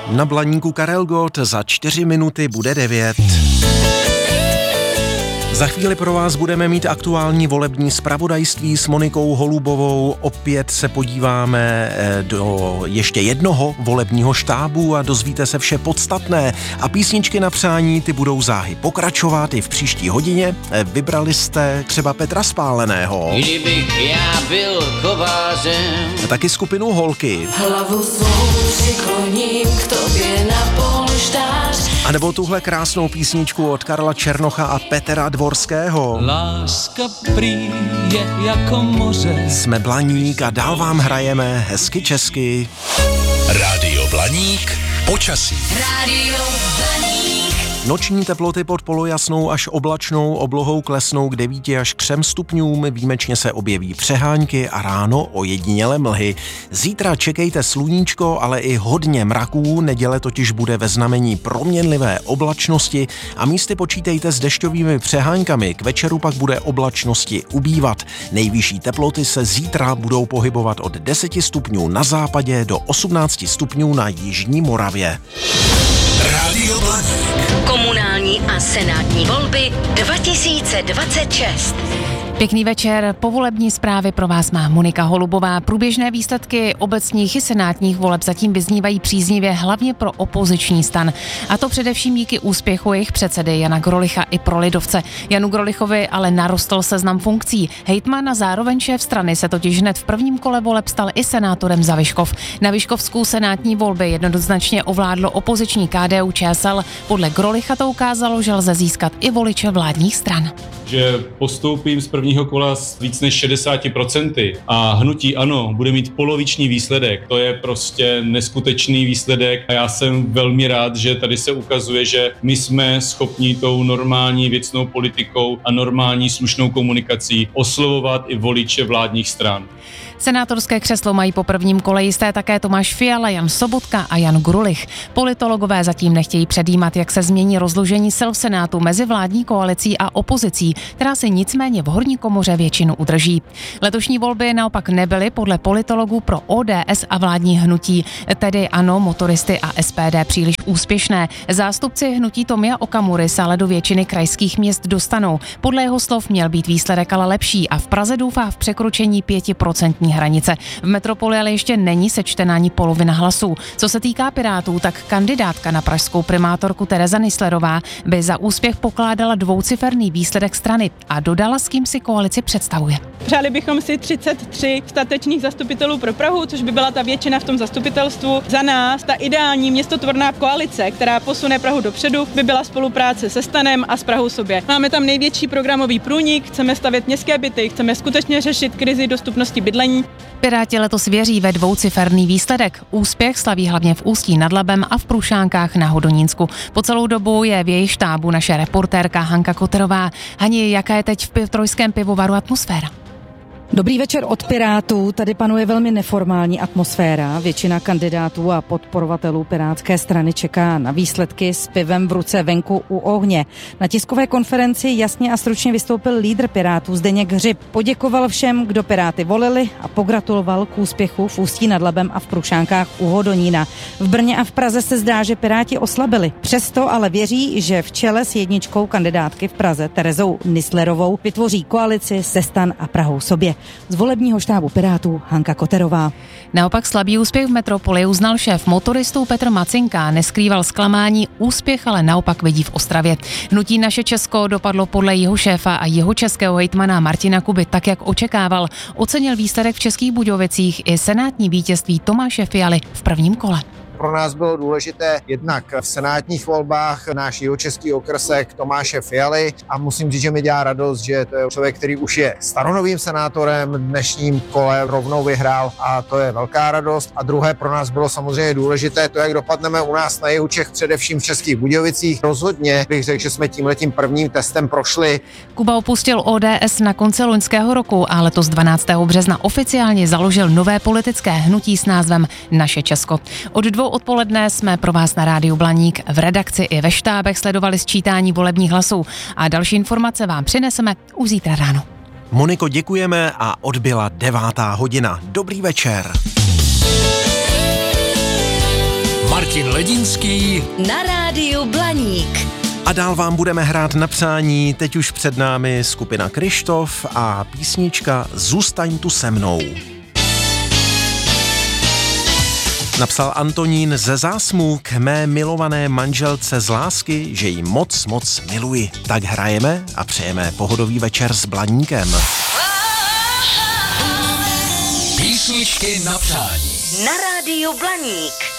Na Blaníku Karel Gott, za 4 minuty bude 9. Za chvíli pro vás budeme mít aktuální volební zpravodajství s Monikou Holubovou. Opět se podíváme do ještě jednoho volebního štábu a dozvíte se vše podstatné. A písničky na přání, ty budou záhy pokračovat i v příští hodině. Vybrali jste třeba Petra Spáleného. Kdybych já byl kovářem. A taky skupinu Holky. Hlavu svou přikloním k tobě na polštář. A nebo tuhle krásnou písničku od Karla Černocha a Petra Dvorského. Láska prý je jako moře. Jsme Blaník a dál vám hrajeme hezky česky. Rádio Blaník, počasí. Rádio Blaník. Noční teploty pod polojasnou až oblačnou oblohou klesnou k 9 až k 3 stupňům, výjimečně se objeví přehánky a ráno ojedinělé mlhy. Zítra čekejte sluníčko, ale i hodně mraků, neděle totiž bude ve znamení proměnlivé oblačnosti a místy počítejte s dešťovými přehánkami, k večeru pak bude oblačnosti ubývat. Nejvyšší teploty se zítra budou pohybovat od 10 stupňů na západě do 18 stupňů na jižní Moravě. Rádio Blaník. Komunální a senátní volby 2026. Pěkný večer, povolební zprávy pro vás má Monika Holubová. Průběžné výsledky obecních i senátních voleb zatím vyznívají příznivě hlavně pro opoziční stan. A to především díky úspěchu jejich předsedy Jana Grolicha i pro lidovce. Janu Grolichovi ale narostl seznam funkcí. Hejtman a zároveň šéf strany se totiž hned v prvním kole voleb stal i senátorem za Vyškov. Na vyškovskou senátní volby jednoznačně ovládlo opoziční KDU-ČSL. Podle Grolicha to ukázalo, že lze získat i voliče vládních stran. Že postoupím z prvního kola s víc než 60% a hnutí ANO bude mít poloviční výsledek. To je prostě neskutečný výsledek a já jsem velmi rád, že tady se ukazuje, že my jsme schopni tou normální věcnou politikou a normální slušnou komunikací oslovovat i voliče vládních stran. Senátorské křeslo mají po prvním kole jisté také Tomáš Fiala, Jan Sobotka a Jan Grulich. Politologové zatím nechtějí předjímat, jak se změní rozložení sil v Senátu mezi vládní koalicí a opozicí, která si nicméně v horní komoře většinu udrží. Letošní volby naopak nebyly podle politologů pro ODS a vládní hnutí, tedy ANO, motoristy a SPD příliš úspěšné. Zástupci hnutí Tomia Okamury se ale do většiny krajských měst dostanou. Podle jeho slov měl být výsledek ale lepší a v Praze doufá v překročení 5% hranice. V metropoli ale ještě není sečtena ani polovina hlasů. Co se týká Pirátů, tak kandidátka na pražskou primátorku Tereza Nyslerová by za úspěch pokládala dvouciferný výsledek strany a dodala, s kým si koalici představuje. Přáli bychom si 33 statečných zastupitelů pro Prahu, což by byla ta většina v tom zastupitelstvu. Za nás ta ideální městotvorná koalice, která posune Prahu dopředu, by byla spolupráce se Stanem a s Prahou sobě. Máme tam největší programový průnik, chceme stavět městské byty, chceme skutečně řešit krizi dostupnosti bydlení. Piráti letos věří ve dvouciferný výsledek. Úspěch slaví hlavně v Ústí nad Labem a v Prušánkách na Hodonínsku. Po celou dobu je v jejich štábu naše reportérka Hanka Koterová. Hani, jaká je teď v Trojském pivovaru atmosféra? Dobrý večer od Pirátů. Tady panuje velmi neformální atmosféra. Většina kandidátů a podporovatelů Pirátské strany čeká na výsledky s pivem v ruce venku u ohně. Na tiskové konferenci jasně a stručně vystoupil lídr Pirátů Zdeněk Hřib. Poděkoval všem, kdo Piráty volili a pogratuloval k úspěchu v Ústí nad Labem a v Prušánkách u Hodonína. V Brně a v Praze se zdá, že Piráti oslabili. Přesto ale věří, že v čele s jedničkou kandidátky v Praze Terezou Nyslerovou vytvoří koalici se Stan a Prahou sobě. Z volebního štábu Pirátů Hanka Koterová. Naopak slabý úspěch v metropoli uznal šéf motoristů Petr Macinka. Neskrýval zklamání, úspěch ale naopak vidí v Ostravě. Hnutí Naše Česko dopadlo podle jeho šéfa a jeho českého hejtmana Martina Kuby tak, jak očekával. Ocenil výsledek v Českých Budějovicích i senátní vítězství Tomáše Fialy v prvním kole. Pro nás bylo důležité jednak v senátních volbách náš jihočeský okrsek Tomáše Fialy a musím říct, že mi dělá radost, že to je člověk, který už je staronovým senátorem, v dnešním kole rovnou vyhrál a to je velká radost. A druhé pro nás bylo samozřejmě důležité to, jak dopadneme u nás na jihu Čech, především v Českých Budějovicích. Rozhodně bych řekl, že jsme tímhletím prvním testem prošli. Kuba opustil ODS na konci loňského roku a letos 12. března oficiálně založil nové politické hnutí s názvem Naše Česko. Od 2 odpoledne jsme pro vás na Rádiu Blaník v redakci i ve štábech sledovali sčítání volebních hlasů a další informace vám přineseme už zítra ráno. Moniko, děkujeme a odbyla 9. hodina. Dobrý večer. Martin Martin Ledinský na rádiu Blaník. A dál vám budeme hrát na přání, teď už před námi skupina Kryštof a písnička Zůstaň tu se mnou. Napsal Antonín ze Zásmu k mé milované manželce z lásky, že ji moc, moc miluji. Tak hrajeme a přejeme pohodový večer s Blaníkem. Písničky na přání Na rádiu Blaník.